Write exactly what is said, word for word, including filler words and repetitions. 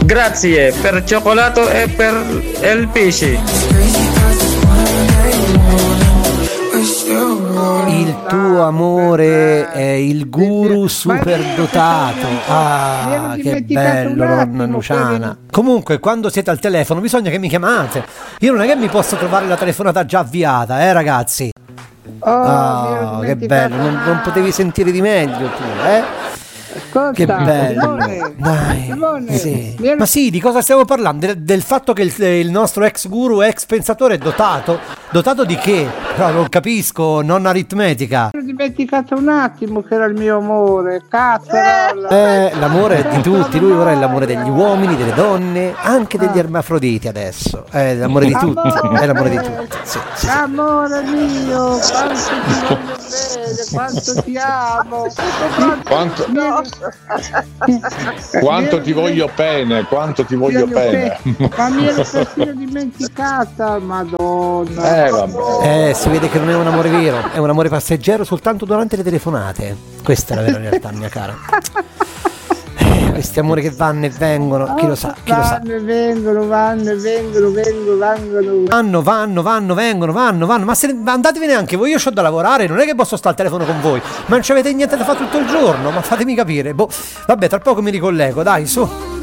Grazie per cioccolato e per il pesce. Il tuo amore è il guru superdotato. Ah, che bello, nonna Luciana. Comunque, quando siete al telefono bisogna che mi chiamate. Io non è che mi posso trovare la telefonata già avviata, eh ragazzi. Oh, Ah, che bello, non, non potevi sentire di meglio tu, eh? Ascolta, Che bello. Simone, Dai, Simone, sì. mi ero- Ma sì, di cosa stiamo parlando? Del, del fatto che il, il nostro ex guru, ex pensatore è dotato? Dotato di che? Però non capisco, non aritmetica. mi ero dimenticato un attimo che era il mio amore, cazzarola. Eh, l'amore è di tutti, lui ora è l'amore degli uomini, delle donne, anche degli ermafroditi adesso. È l'amore di tutti, è l'amore di tutti. Sì, sì, sì. Amore mio, quanto ti voglio bene, quanto ti amo. Quanto, quanto ti voglio bene, quanto ti voglio bene. Ma mi ero persino dimenticata, madonna. Eh, vabbè. Eh, si vede che non è un amore vero, è un amore passeggero soltanto durante le telefonate. Questa è la vera realtà, mia cara. Eh, questi amori che vanno e vengono, chi lo sa, chi lo sa. Vanno e vengono, vanno e vengono, vengono, vengono. Vanno, vanno, vanno, vengono, vanno, vanno. Ma se ma andatevene anche voi, io c'ho da lavorare, non è che posso stare al telefono con voi. Ma non ci avete niente da fare tutto il giorno, ma fatemi capire. Boh, vabbè, tra poco mi ricollego, dai, su.